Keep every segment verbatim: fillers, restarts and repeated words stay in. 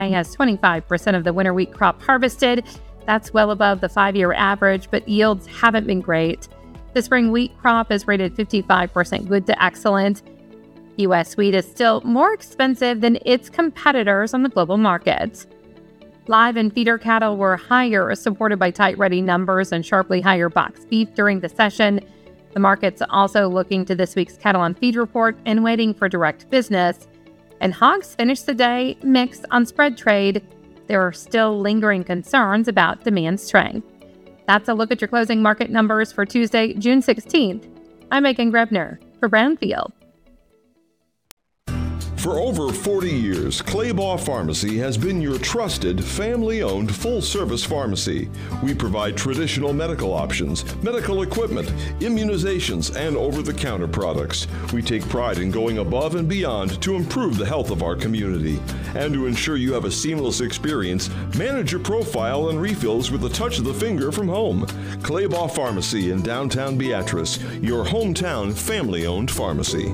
has twenty-five percent of the winter wheat crop harvested. That's well above the five-year average, but yields haven't been great. The spring wheat crop is rated fifty-five percent good to excellent. U S wheat is still more expensive than its competitors on the global market. Live and feeder cattle were higher, supported by tight ready numbers and sharply higher box beef during the session. The market's also looking to this week's cattle on feed report and waiting for direct business. And hogs finished the day mixed on spread trade. There are still lingering concerns about demand strength. That's a look at your closing market numbers for Tuesday, June sixteenth. I'm Megan Grebner for Brownfield. For over forty years, Claybaugh Pharmacy has been your trusted, family-owned, full-service pharmacy. We provide traditional medical options, medical equipment, immunizations, and over-the-counter products. We take pride in going above and beyond to improve the health of our community. And to ensure you have a seamless experience, manage your profile and refills with a touch of the finger from home. Claybaugh Pharmacy in downtown Beatrice, your hometown family-owned pharmacy.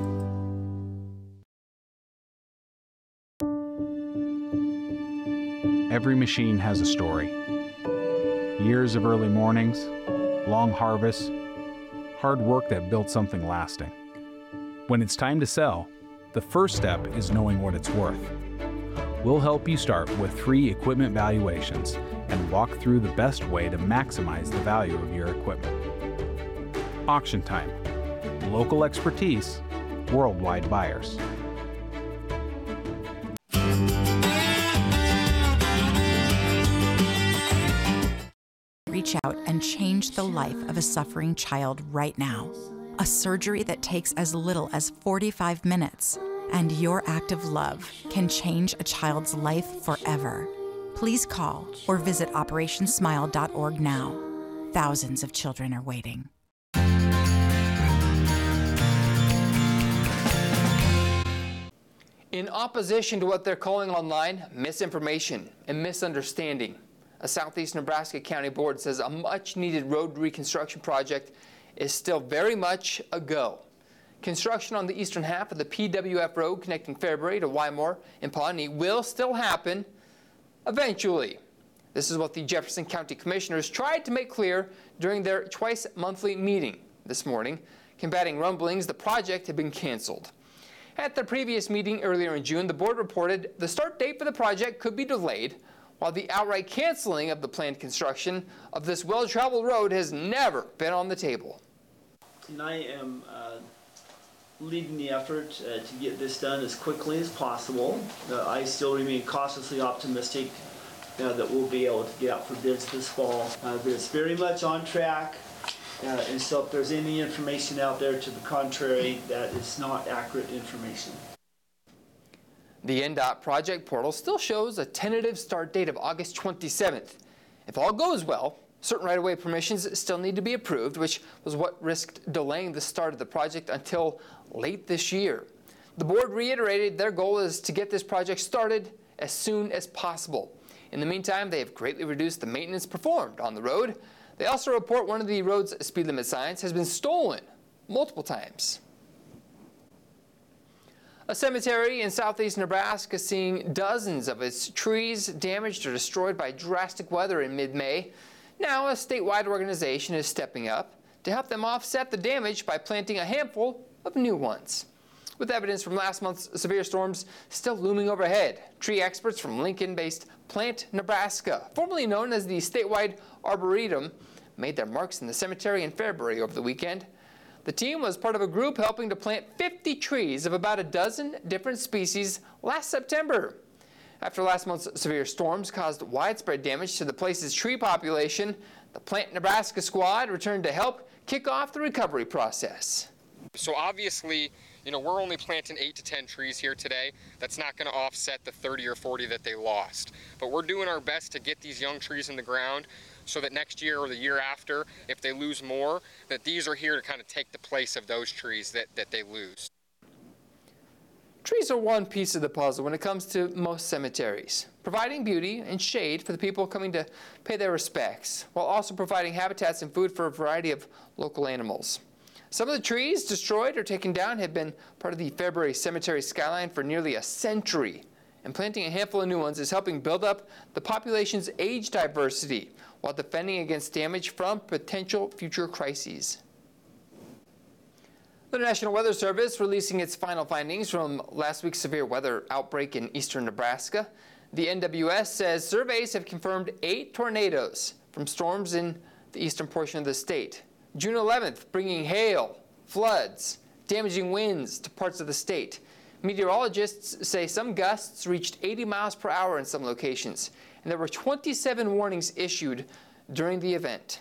Every machine has a story. Years of early mornings, long harvests, hard work that built something lasting. When it's time to sell, the first step is knowing what it's worth. We'll help you start with free equipment valuations and walk through the best way to maximize the value of your equipment. Auction Time. Local expertise, worldwide buyers. Reach out and change the life of a suffering child right now. A surgery that takes as little as forty-five minutes, and your act of love can change a child's life forever. Please call or visit operation smile dot org now. Thousands of children are waiting. In opposition to what they're calling online misinformation and misunderstanding, a Southeast Nebraska County Board says a much-needed road reconstruction project is still very much a go. Construction on the eastern half of the P W F road connecting Fairbury to Wymore and Pawnee will still happen eventually. This is what the Jefferson County Commissioners tried to make clear during their twice-monthly meeting this morning. Combating rumblings, the project had been canceled. At the previous meeting earlier in June, the board reported the start date for the project could be delayed, while the outright canceling of the planned construction of this well-traveled road has never been on the table. And I am uh, leading the effort uh, to get this done as quickly as possible. Uh, I still remain cautiously optimistic uh, that we'll be able to get out for bids this fall. Uh, but it's very much on track, uh, and so if there's any information out there to the contrary, that is not accurate information. The N D O T project portal still shows a tentative start date of August twenty-seventh. If all goes well, certain right-of-way permissions still need to be approved, which was what risked delaying the start of the project until late this year. The board reiterated their goal is to get this project started as soon as possible. In the meantime, they have greatly reduced the maintenance performed on the road. They also report one of the road's speed limit signs has been stolen multiple times. A cemetery in southeast Nebraska seeing dozens of its trees damaged or destroyed by drastic weather in mid-May. Now a statewide organization is stepping up to help them offset the damage by planting a handful of new ones. With evidence from last month's severe storms still looming overhead, tree experts from Lincoln-based Plant Nebraska, formerly known as the statewide Arboretum, made their marks in the cemetery in Fairbury over the weekend. The team was part of a group helping to plant fifty trees of about a dozen different species last September. After last month's severe storms caused widespread damage to the place's tree population, the Plant Nebraska squad returned to help kick off the recovery process. So obviously, you know, we're only planting eight to ten trees here today. That's not going to offset the thirty or forty that they lost. But we're doing our best to get these young trees in the ground so that next year or the year after, if they lose more, that these are here to kind of take the place of those trees that, that they lose. Trees are one piece of the puzzle when it comes to most cemeteries, providing beauty and shade for the people coming to pay their respects, while also providing habitats and food for a variety of local animals. Some of the trees destroyed or taken down have been part of the Fairbury Cemetery skyline for nearly a century and planting a handful of new ones is helping build up the population's age diversity while defending against damage from potential future crises. The National Weather Service releasing its final findings from last week's severe weather outbreak in eastern Nebraska. The N W S says surveys have confirmed eight tornadoes from storms in the eastern portion of the state. June eleventh, bringing hail, floods, damaging winds to parts of the state. Meteorologists say some gusts reached eighty miles per hour in some locations, and there were twenty-seven warnings issued during the event.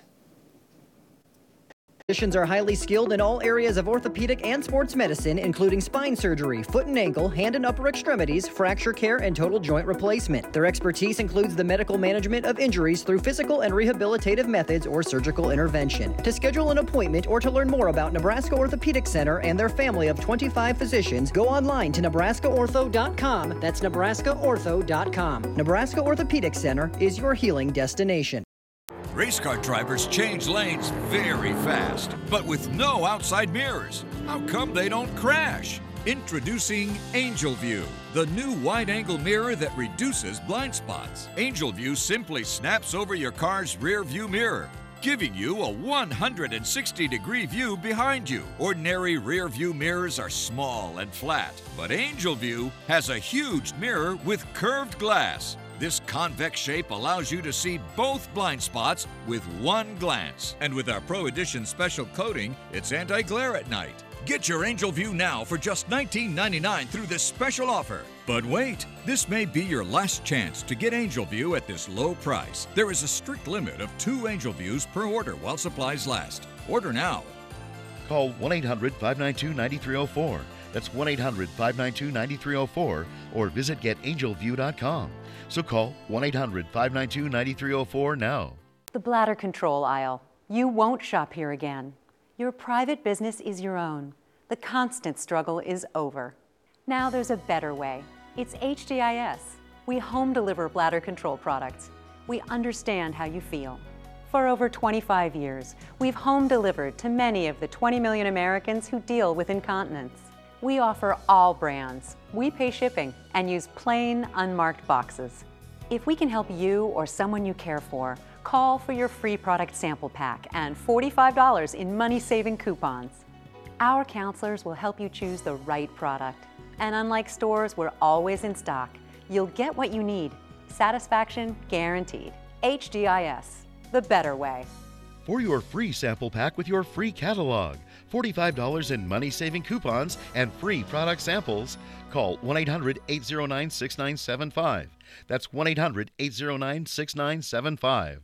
Physicians are highly skilled in all areas of orthopedic and sports medicine, including spine surgery, foot and ankle, hand and upper extremities, fracture care, and total joint replacement. Their expertise includes the medical management of injuries through physical and rehabilitative methods or surgical intervention. To schedule an appointment or to learn more about Nebraska Orthopedic Center and their family of twenty-five physicians, go online to nebraska ortho dot com. That's nebraska ortho dot com. Nebraska Orthopedic Center is your healing destination. Race car drivers change lanes very fast, but with no outside mirrors. How come they don't crash? Introducing Angel View, the new wide-angle mirror that reduces blind spots. Angel View simply snaps over your car's rear view mirror, giving you a one hundred sixty degree view behind you. Ordinary rear view mirrors are small and flat, but Angel View has a huge mirror with curved glass. This convex shape allows you to see both blind spots with one glance. And with our Pro Edition special coating, it's anti-glare at night. Get your Angel View now for just nineteen ninety-nine dollars through this special offer. But wait, this may be your last chance to get Angel View at this low price. There is a strict limit of two Angel Views per order while supplies last. Order now. Call one eight hundred, five nine two, nine three zero four. That's one eight hundred, five nine two, nine three zero four or visit get angel view dot com. So call one eight hundred, five nine two, nine three zero four now. The bladder control aisle. You won't shop here again. Your private business is your own. The constant struggle is over. Now there's a better way. It's H D I S. We home deliver bladder control products. We understand how you feel. For over twenty-five years, we've home delivered to many of the twenty million Americans who deal with incontinence. We offer all brands. We pay shipping and use plain, unmarked boxes. If we can help you or someone you care for, call for your free product sample pack and forty-five dollars in money-saving coupons. Our counselors will help you choose the right product. And unlike stores, we're always in stock. You'll get what you need. Satisfaction guaranteed. H D I S, the better way. For your free sample pack with your free catalog, forty-five dollars in money-saving coupons, and free product samples, call one eight hundred, eight zero nine, six nine seven five. That's one eight hundred, eight zero nine, six nine seven five.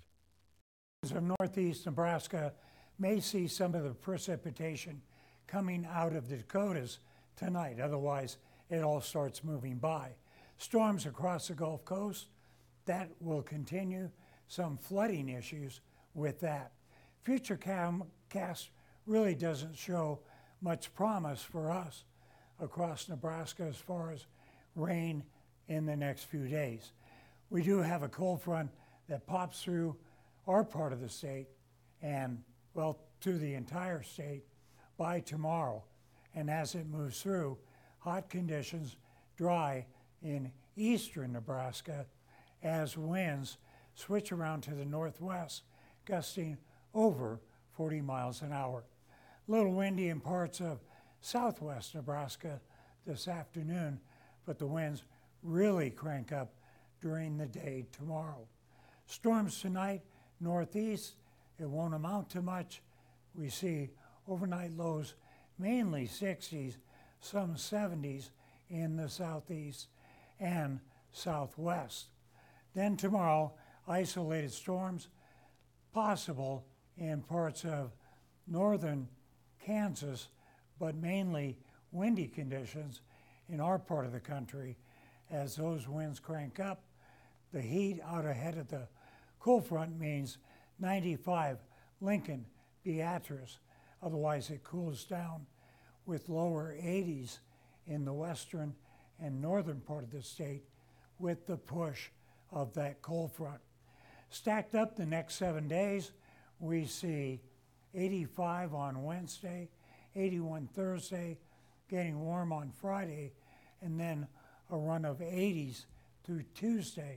Of northeast Nebraska may see some of the precipitation coming out of the Dakotas tonight. Otherwise, it all starts moving by. Storms across the Gulf Coast, that will continue. Some flooding issues with that. Future cast really doesn't show much promise for us across Nebraska as far as rain in the next few days. We do have a cold front that pops through our part of the state and, well, to the entire state by tomorrow. And as it moves through, hot conditions, dry in eastern Nebraska as winds switch around to the northwest, gusting over forty miles an hour. A little windy in parts of southwest Nebraska this afternoon, but the winds really crank up during the day tomorrow. Storms tonight, northeast, it won't amount to much. We see overnight lows mainly sixties, some seventies in the southeast and southwest. Then tomorrow, isolated storms possible in parts of northern Kansas, but mainly windy conditions in our part of the country. As those winds crank up, the heat out ahead of the cold front means ninety-five Lincoln, Beatrice. Otherwise, it cools down with lower eighties in the western and northern part of the state with the push of that cold front. Stacked up the next seven days, we see eighty-five on Wednesday, eighty-one Thursday, getting warm on Friday, and then a run of eighties through Tuesday.